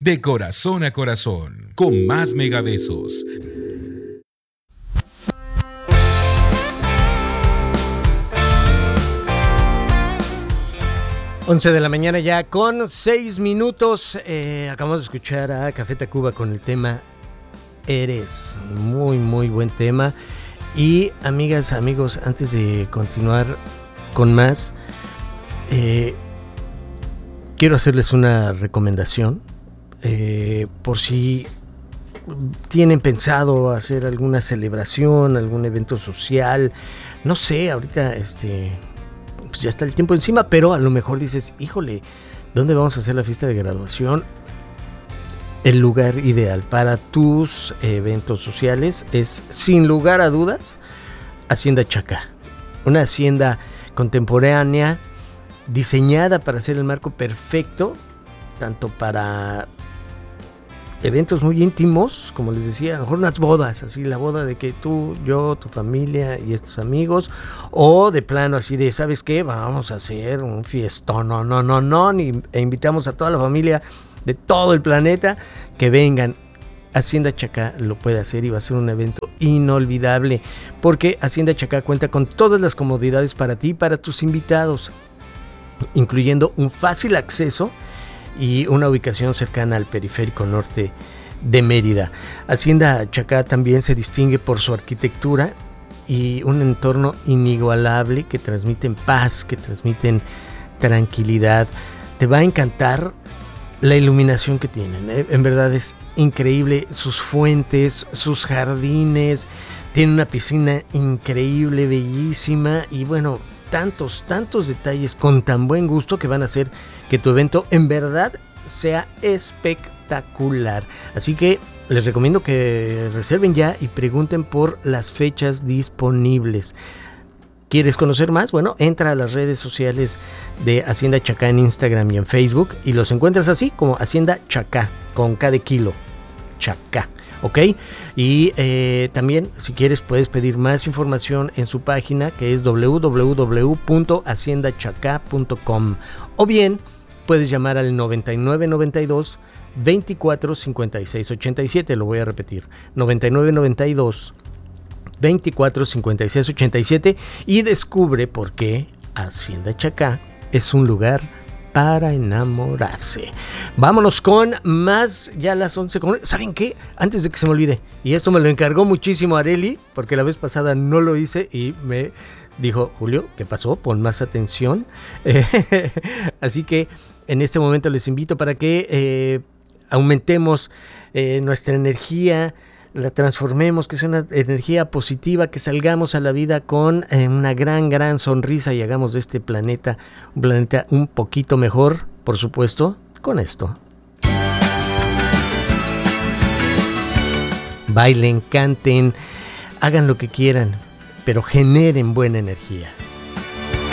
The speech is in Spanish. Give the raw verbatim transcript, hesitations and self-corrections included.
de corazón a corazón, con más megabesos. once de la mañana ya con seis minutos. Eh, acabamos de escuchar a Café Tacuba con el tema Eres. Muy, muy buen tema. Y amigas, amigos, antes de continuar con más, eh, quiero hacerles una recomendación. Eh, por si tienen pensado hacer alguna celebración, algún evento social, no sé, ahorita este... pues ya está el tiempo encima, pero a lo mejor dices, híjole, ¿dónde vamos a hacer la fiesta de graduación? El lugar ideal para tus eventos sociales es, sin lugar a dudas, Hacienda Chacá. Una hacienda contemporánea, diseñada para ser el marco perfecto, tanto para eventos muy íntimos, como les decía, a lo mejor unas bodas, así la boda de que tú, yo, tu familia y estos amigos, o de plano así de, ¿sabes qué? Vamos a hacer un fiestón, no, no, no, no, y, e invitamos a toda la familia de todo el planeta que vengan. Hacienda Chacá lo puede hacer y va a ser un evento inolvidable, porque Hacienda Chacá cuenta con todas las comodidades para ti y para tus invitados, incluyendo un fácil acceso y una ubicación cercana al periférico norte de Mérida. Hacienda Chacá también se distingue por su arquitectura y un entorno inigualable que transmiten paz, que transmiten tranquilidad. Te va a encantar la iluminación que tienen, ¿eh? En verdad es increíble, sus fuentes, sus jardines, tienen una piscina increíble, bellísima, y bueno, tantos, tantos detalles con tan buen gusto que van a hacer que tu evento en verdad sea espectacular. Así que les recomiendo que reserven ya y pregunten por las fechas disponibles. ¿Quieres conocer más? Bueno, entra a las redes sociales de Hacienda Chacá en Instagram y en Facebook y los encuentras así como Hacienda Chacá, con K de kilo, Chacá. ¿Ok? Y eh, también, si quieres, puedes pedir más información en su página, que es doble u doble u doble u punto hacienda chacá punto com, o bien puedes llamar al noventa y nueve noventa y dos veinticuatro cincuenta y seis ochenta y siete. Lo voy a repetir: noventa y nueve noventa y dos veinticuatro cincuenta y seis ochenta y siete, y descubre por qué Hacienda Chacá es un lugar para enamorarse. Vámonos con más, ya las once. ¿Saben qué? Antes de que se me olvide, y esto me lo encargó muchísimo Areli, porque la vez pasada no lo hice y me dijo, Julio, ¿qué pasó? Pon más atención. Así que en este momento les invito para que eh, aumentemos eh, nuestra energía, la transformemos, que sea una energía positiva, que salgamos a la vida con eh, una gran, gran sonrisa y hagamos de este planeta un planeta un poquito mejor, por supuesto, con esto. Bailen, canten, hagan lo que quieran, pero generen buena energía.